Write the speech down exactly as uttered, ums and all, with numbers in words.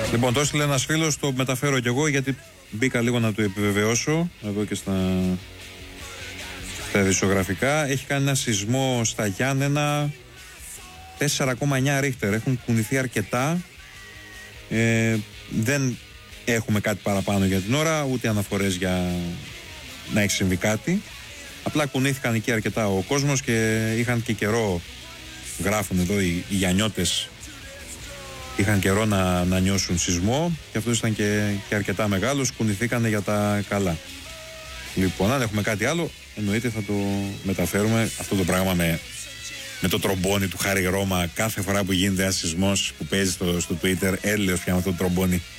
Λοιπόν, το έστειλε ένας φίλος, το μεταφέρω κι εγώ γιατί μπήκα λίγο να το επιβεβαιώσω εδώ και στα, στα ειδησιογραφικά. Έχει κάνει ένα σεισμό στα Γιάννενα τέσσερα κόμμα εννιά ρίχτερ. Έχουν κουνηθεί αρκετά. Ε, δεν έχουμε κάτι παραπάνω για την ώρα, ούτε αναφορές για να έχει συμβεί κάτι. Απλά κουνήθηκαν εκεί αρκετά ο κόσμος και είχαν και καιρό, γράφουν εδώ οι, οι Γιαννιώτες, είχαν καιρό να, να νιώσουν σεισμό και αυτό ήταν και, και αρκετά μεγάλος, κουνηθήκανε για τα καλά. Λοιπόν, αν έχουμε κάτι άλλο, εννοείται θα το μεταφέρουμε αυτό το πράγμα με, με το τρομπόνι του Χάρη Ρώμα κάθε φορά που γίνεται ένα σεισμός που παίζει στο, στο Twitter, έλεος πια με αυτό το τρομπόνι.